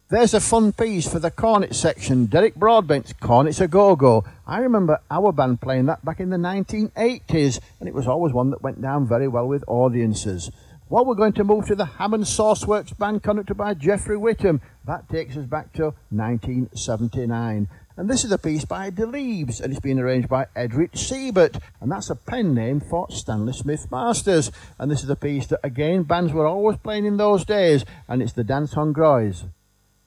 There's a fun piece for the cornet section. Derek Broadbent's Cornet's a Go-Go. I remember our band playing that back in the 1980s, and it was always one that went down very well with audiences. Well, we're going to move to the Hammond Sauceworks Band, conducted by Jeffrey Whittam. That takes us back to 1979. And this is a piece by Delibes, and it's been arranged by Edrich Siebert, and that's a pen name for Stanley Smith Masters. And this is a piece that, again, bands were always playing in those days, and it's the Dance Hongroise.